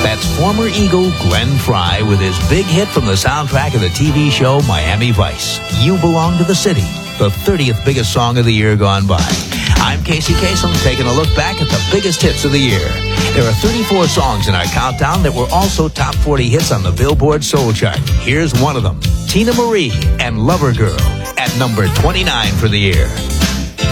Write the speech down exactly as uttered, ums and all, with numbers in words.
That's former Eagle Glenn Fry with his big hit from the soundtrack of the T V show Miami Vice, You Belong to the City, the thirtieth biggest song of the year gone by. I'm Casey Kasem, taking a look back at the biggest hits of the year. There are thirty-four songs in our countdown that were also top forty hits on the Billboard Soul Chart. Here's one of them, Tina Marie and Lover Girl at number twenty-nine for the year.